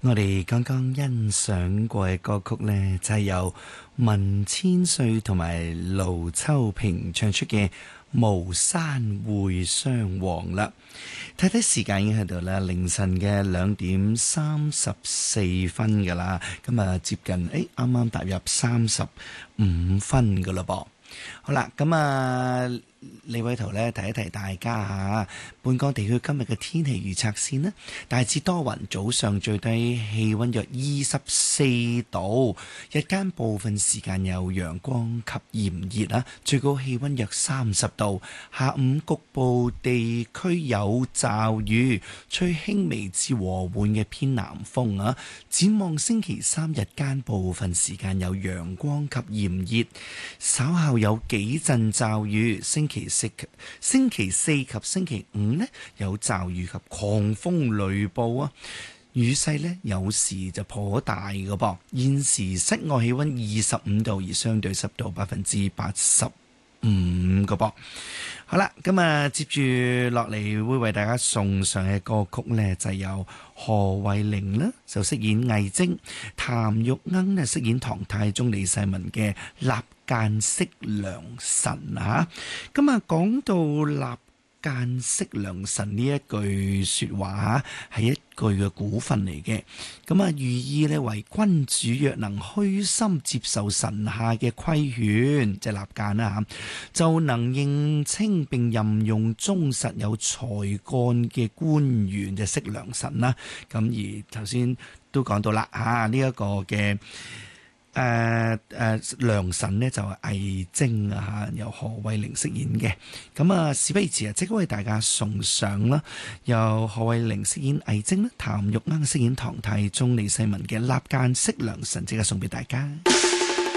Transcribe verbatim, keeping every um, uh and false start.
我哋剛剛欣賞過嘅歌曲呢，就係由文千歲同埋盧秋萍唱出嘅《巫山會相望》啦。睇睇時間已經喺度啦，凌晨嘅兩點三十四分噶啦，咁啊接近誒啱啱踏入三十五分噶啦噃。好啦，咁啊李偉圖呢提一提大家吓，本港地區今日嘅天氣預測先啦，大致多雲，早上最低氣溫約二十四度，日間部分時間有陽光及炎熱啦，最高氣溫約三十度，下午局部地區有驟雨，吹輕微至和緩嘅偏南風啊。展望星期三日間部分時間有陽光及炎熱，稍後有幾陣驟雨，星期四、星期四及星期五呢有驟雨及狂風雷暴啊，雨勢呢有時就頗大嘅噃。現時室外氣溫二十五度，而相對濕度百分之八十五嘅噃。好啦，咁啊接住落嚟會為大家送上嘅歌曲呢，就有何慧玲啦，就飾演魏徵，譚玉鶯呢飾演唐太宗李世民嘅立間識良辰啊。咁啊講到立間識良辰呢一句說話係一句嘅古訓嚟嘅，咁啊寓意呢為君主若能虛心接受臣下嘅規勸，即係立間啦吓，就能認清並任用忠實有才幹嘅官員，就識良辰啦。咁而頭先都講到啦吓，呢一個嘅誒誒、呃呃、良辰呢就係魏徵啊，由何慧玲飾演嘅。咁啊事不宜遲啊，即刻為大家送上啦，由何慧玲飾演魏徵啦，譚玉鶯飾演唐太宗李世民嘅立間識良辰，即刻送俾大家。